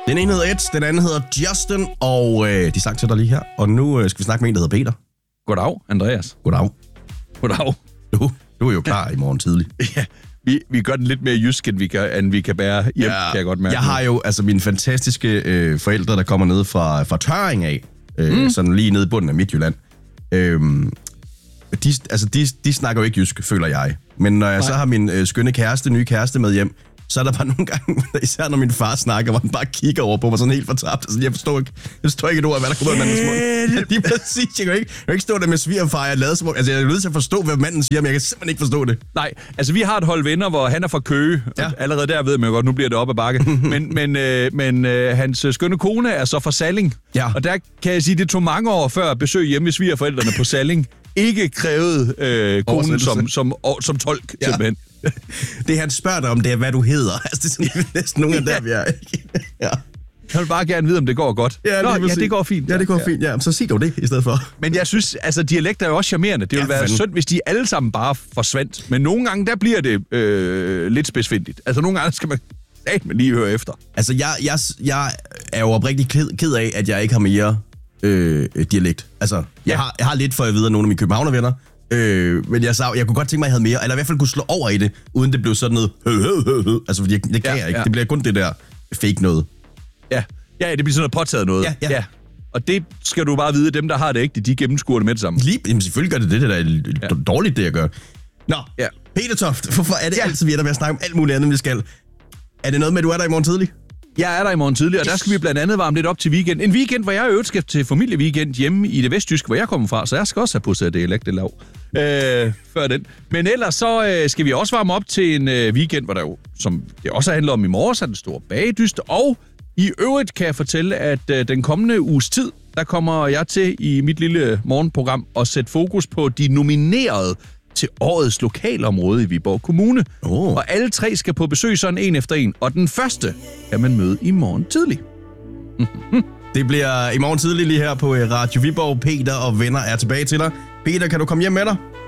Den ene hedder Ed, den anden hedder Justin, og de sang til dig lige her. Og nu skal vi snakke med en, der hedder Peter. Goddag, Andreas. Goddag. Goddag. Du er jo klar i morgen tidlig. Ja, vi gør den lidt mere jysk, end vi kan bære hjem, kan jeg godt mærke. Jeg har jo altså mine fantastiske forældre, der kommer ned fra Tørring af, sådan lige nede i bunden af Midtjylland. De snakker jo ikke jysk, føler jeg. Men når jeg så har min skønne nye kæreste med hjem, så er der bare nogle gange, især når min far snakker, hvor han bare kigger over på mig sådan helt fortabt. Altså, jeg forstår ikke et ord af, hvad der kommer ud af mandens mund. Det er præcis, jeg kan ikke stå der med svigerfar, jeg lavede som. Altså, jeg er nødt til at forstå, hvad manden siger, men jeg kan simpelthen ikke forstå det. Nej, altså vi har et hold venner, hvor han er fra Køge. Ja. Allerede der ved man jo godt, nu bliver det op ad bakke. men hans skønne kone er så fra Salling. Ja. Og der kan jeg sige, det tog mange år før besøg hjemme ved svigerforældrene på Salling. Ikke krævede konen som tolk, simpelthen. Det han spørger dig om, det er, hvad du hedder. Altså, det er sådan næsten nogle af der, vi er. Ja. Jeg vil bare gerne vide, om det går godt. Ja, det går fint. Ja, det går fint. Ja, så sig dog det i stedet for. Men jeg synes, altså dialekter er jo også charmerende. Det ville være synd, hvis de alle sammen bare forsvandt. Men nogle gange, der bliver det lidt spidsfindigt. Altså nogle gange skal man lige høre efter. Altså jeg er jo oprigtig ked af, at jeg ikke har mere dialekt. Altså, jeg har lidt for at vide af nogle af mine københavnervenner. Men jeg kunne godt tænke mig, at jeg havde mere, eller i hvert fald kunne slå over i det, uden det blev sådan noget altså, fordi det kan jeg ikke. Det bliver kun det der fake noget. Ja, det bliver sådan noget påtaget noget. Ja. Og det skal du bare vide, dem der har det ikke, de gennemskuer det med det samme. Jamen selvfølgelig gør det der er dårligt, det jeg gør. Nå, Peter Toft, hvorfor er det altid vi er der med at snakke om alt muligt andet, vi skal? Er det noget med, at du er der i morgen tidlig? Jeg er der i morgen tidlig, og der skal vi blandt andet varme lidt op til weekend. En weekend, hvor jeg øvrigt skal til familieweekend hjemme i det vestjyske, hvor jeg kommer fra, så jeg skal også have pusset det dialektelav før den. Men ellers så skal vi også varme op til en weekend, hvor der jo, som det også handler om i morges, er den store bagedyst. Og i øvrigt kan jeg fortælle, at den kommende uges tid, der kommer jeg til i mit lille morgenprogram at sætte fokus på de nominerede til årets lokalområde i Viborg Kommune. Og alle tre skal på besøg sådan en efter en. Og den første kan man møde i morgen tidlig. Det bliver i morgen tidlig lige her på Radio Viborg. Peter og venner er tilbage til dig. Peter, kan du komme hjem med dig?